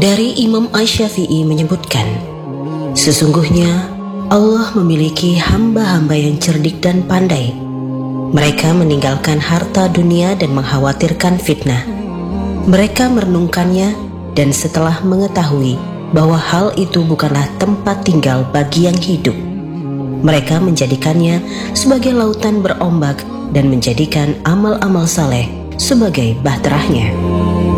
Dari Imam Asy-Syafi'i menyebutkan, sesungguhnya Allah memiliki hamba-hamba yang cerdik dan pandai. Mereka meninggalkan harta dunia dan mengkhawatirkan fitnah. Mereka merenungkannya dan setelah mengetahui bahwa hal itu bukanlah tempat tinggal bagi yang hidup, mereka menjadikannya sebagai lautan berombak dan menjadikan amal-amal saleh sebagai bahterahnya.